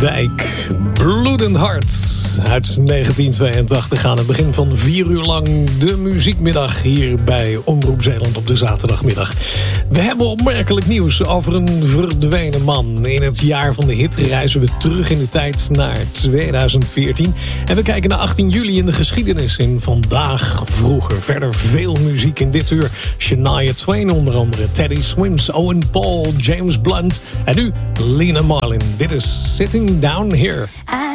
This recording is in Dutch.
Dijk, Bloedend Hart uit 1982 aan het begin van 4 uur lang de muziekmiddag hier bij Omroep Zeeland op de zaterdagmiddag. We hebben opmerkelijk nieuws over een verdwenen man. In het jaar van de hit reizen we terug in de tijd naar 2014 en we kijken naar 18 juli in de geschiedenis in Vandaag Vroeger. Verder veel muziek in dit uur. Shania Twain onder andere, Teddy Swims, Owen Paul, James Blunt en nu Lena Marlin. Dit is Sitting Down Here.